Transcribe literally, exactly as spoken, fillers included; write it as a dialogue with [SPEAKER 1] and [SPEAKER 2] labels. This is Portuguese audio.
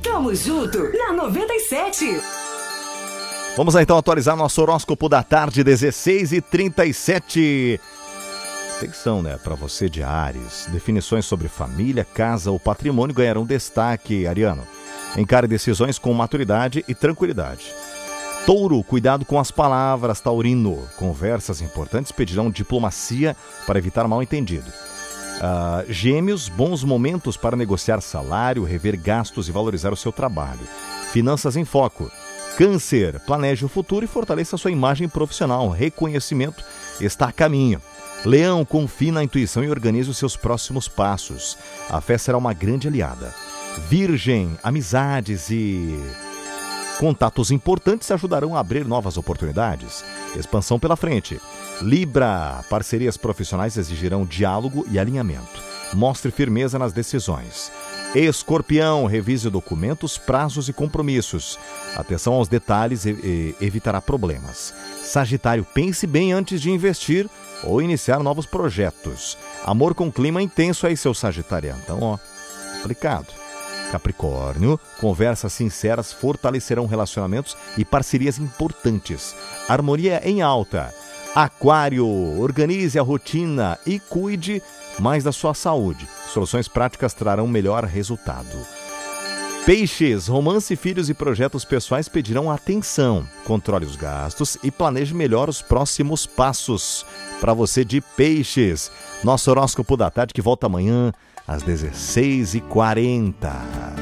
[SPEAKER 1] Tamo junto na noventa e sete.
[SPEAKER 2] Vamos lá então atualizar nosso horóscopo da tarde, dezesseis e trinta e sete. Atenção, né, para você de Áries. Definições sobre família, casa ou patrimônio ganharão destaque, Ariano. Encare decisões com maturidade e tranquilidade. Touro, cuidado com as palavras, Taurino. Conversas importantes pedirão diplomacia para evitar mal-entendido. Uh, Gêmeos, bons momentos para negociar salário, rever gastos e valorizar o seu trabalho. Finanças em foco. Câncer, planeje o futuro e fortaleça a sua imagem profissional. Reconhecimento está a caminho. Leão, confie na intuição e organize os seus próximos passos. A fé será uma grande aliada. Virgem, amizades e contatos importantes ajudarão a abrir novas oportunidades. Expansão pela frente. Libra, parcerias profissionais exigirão diálogo e alinhamento. Mostre firmeza nas decisões. Escorpião, revise documentos, prazos e compromissos. Atenção aos detalhes e, e evitará problemas. Sagitário, pense bem antes de investir ou iniciar novos projetos. Amor com clima intenso aí, seu Sagitariano. Então, ó, complicado. Capricórnio, conversas sinceras fortalecerão relacionamentos e parcerias importantes. Harmonia em alta. Aquário, organize a rotina e cuide mais da sua saúde. Soluções práticas trarão melhor resultado. Peixes, romance, filhos e projetos pessoais pedirão atenção. Controle os gastos e planeje melhor os próximos passos. Para você de Peixes, nosso horóscopo da tarde que volta amanhã às dezesseis e quarenta.